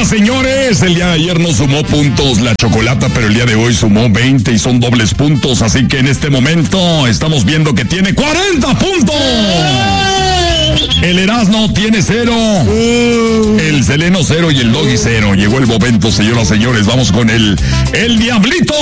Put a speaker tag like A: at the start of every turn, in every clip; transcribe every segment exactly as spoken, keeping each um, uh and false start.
A: Señoras, señores, el día de ayer no sumó puntos la Chocolata, pero el día de hoy sumó veinte y son dobles puntos, así que en este momento estamos viendo que tiene cuarenta puntos. El Erasmo tiene cero, el Seleno cero y el Doggy cero. Llegó el momento, señoras, señores, vamos con el, el Diablito.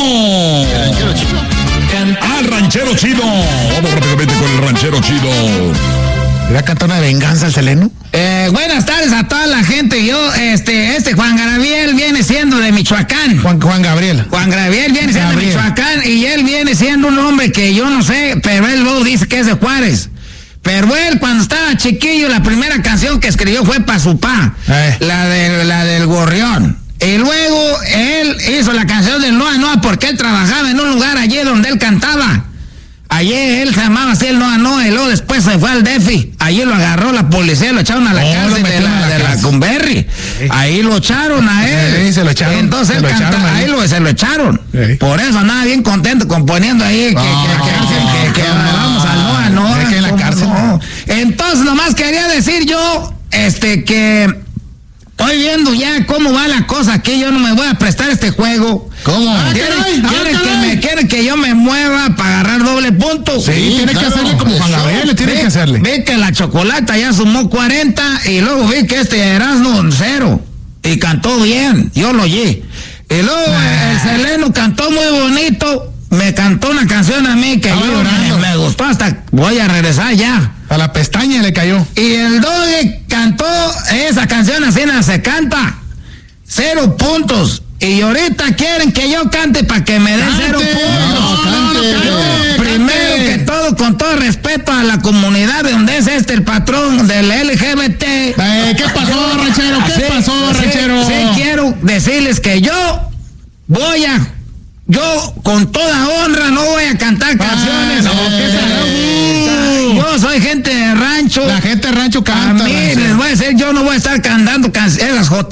A: Al ranchero chido. Vamos rápidamente con el ranchero chido.
B: ¿Le va a cantar una venganza al Seleno?
C: Eh, buenas tardes a toda la gente. Yo, este, este Juan Gabriel viene siendo de Michoacán.
B: Juan, Juan Gabriel.
C: Juan Gabriel viene siendo Gabriel. de Michoacán y él viene siendo un hombre que yo no sé, pero él luego dice que es de Juárez. Pero él cuando estaba chiquillo, la primera canción que escribió fue pa' su pa, eh. la, de, la del Gorrión. Y luego él hizo la canción del Noa Noa porque él trabajaba en un lugar allí donde él cantaba. Allí él se llamaba así el Noa Noa y luego después se fue al D E F I. Allí lo agarró la policía, lo echaron a la oh, cárcel de la, de la Cumberry. Sí. Ahí lo echaron a él. Sí,
B: se lo echaron.
C: Entonces él canta, ahí lo, se lo echaron. Sí. Por eso andaba bien contento componiendo ahí que, oh, que, que, que, que oh, vamos al Noa Noa.
B: Que en la cárcel.
C: No. Entonces nomás quería decir yo, este, que estoy viendo ya cómo va la cosa aquí, yo no me voy a prestar este juego.
B: ¿Cómo?
C: Ah, ¿Quieren, ah, quieren, que me, ¿Quieren que yo me mueva para agarrar doble punto?
B: Sí, sí tiene claro, que hacerle como Juan Gabriel, tiene que hacerle.
C: Vi que la Chocolata ya sumó cuarenta y luego vi que este Erasmo cero y cantó bien, yo lo oí. Y luego ah. el Seleno cantó muy bonito, me cantó una canción a mí que yo me, me gustó hasta voy a regresar ya.
B: A la pestaña le cayó.
C: Y el Doggy cantó esa canción así, no se canta. Cero puntos. Y ahorita quieren que yo cante para que me den cero puntos.
B: No, cante,
C: no, no, Primero cante. que todo, con todo respeto a la comunidad de donde es este el patrón del L G B T.
B: Eh, ¿Qué pasó, ranchero? ¿Qué así, pasó,
C: así,
B: ranchero?
C: Sí, quiero decirles que yo voy a... Yo, con toda honra, no voy a cantar canciones.
B: Ah, no,
C: eh, yo soy gente de rancho.
B: La gente de rancho canta.
C: A mí rancho. les voy a decir, yo no voy a estar cantando canciones jotas.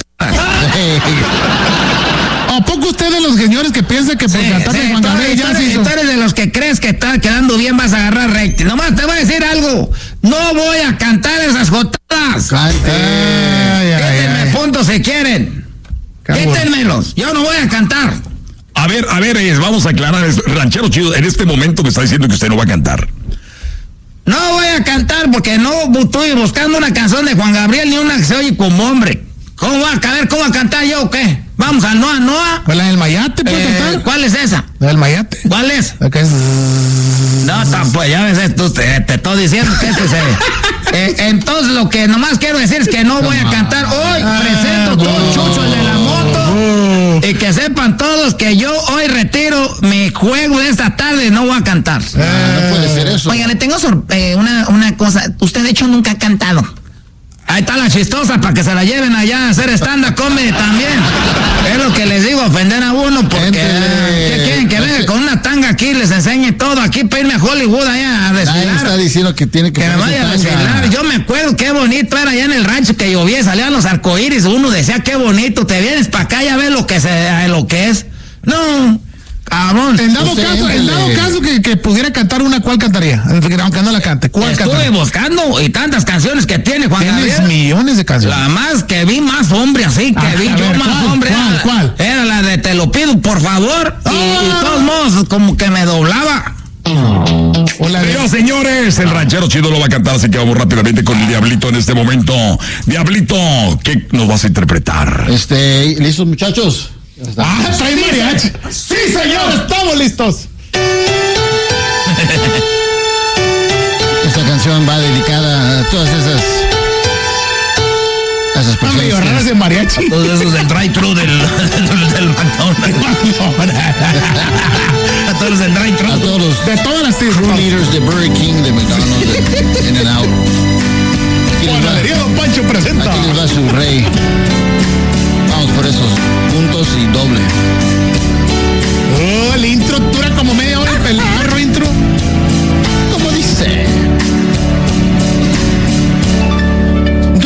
B: ¿A poco usted de los señores que piensa que por sí, cantar sí, Juan Gabriel ya se hizo?
C: Tú eres de los que crees que está quedando bien, vas a agarrar recto. Nomás te voy a decir algo. No voy a cantar esas jotadas.
B: Cante.
C: Quítenme puntos si quieren. Quítenmelos. Yo no voy a cantar.
A: A ver, a ver, vamos a aclarar, ranchero chido, en este momento me está diciendo que usted no va a cantar.
C: No voy a cantar porque no estoy buscando una canción de Juan Gabriel ni una que se oye como hombre. ¿Cómo va a ver cómo va a cantar yo o qué? Vamos al Noa Noa.
B: ¿La del Mayate puede eh, cantar?
C: ¿Cuál es esa?
B: La del Mayate.
C: ¿Cuál es?
B: La que es...
C: No, tampoco, ya ves, tú, te, te estoy diciendo que este se... eh, entonces lo que nomás quiero decir es que no voy a cantar hoy. Presento todo Chucho, el de la moto. Y que sepan todos que yo hoy retiro mi juego de esta tarde, no voy a cantar.
B: Ah, no puede ser eso.
C: Oiga, le tengo eh, una, una cosa. Usted de hecho nunca ha cantado. Ahí está la chistosa para que se la lleven allá a hacer stand-up comedy también. Es lo que les digo, ofender a uno porque ¿qué quieren? Que venga con una tanga aquí, les enseñe todo aquí para irme a Hollywood allá a desfilar.
B: Nadie está diciendo que tiene que
C: Que me vaya a desfilar. Yo me acuerdo qué bonito era allá en el rancho que llovía, salían los arcoíris, uno decía qué bonito, te vienes para acá ya ves lo que se, lo que es. No, cabrón.
B: En dado caso, en dado caso que, que pudiera cantar una, ¿cuál cantaría? Aunque no la cante, ¿cuál
C: Estuve
B: cantaría?
C: buscando y tantas canciones que tiene Juan
B: Tienes
C: Gabriel.
B: millones de canciones.
C: La más que vi más hombre así, que
B: ah,
C: vi yo
B: ver,
C: más
B: ¿cuál,
C: hombre.
B: ¿Cuál,
C: era,
B: cuál?
C: Era la de Te lo pido, por favor. Oh. Y, y de todos modos, como que me doblaba.
A: Hola, pero señores, el ranchero chido lo va a cantar, así que vamos rápidamente con el Diablito en este momento. Diablito, ¿qué nos vas a interpretar?
D: Este, ¿listos, muchachos?
B: Ah, trae mariachi. Sí, señor, estamos listos.
D: Esta canción va dedicada a todas esas a esas personas.
B: Medio raras de mariachi.
C: A todos esos del drive-thru del, del, del McDonald's. A todos los del drive-thru.
D: A todos los
B: de todas las
D: crew leaders de Burger King, de McDonald's, de In-N-Out.
B: Panadería Don Pancho presenta.
D: Aquí les va su rey. Vamos por esos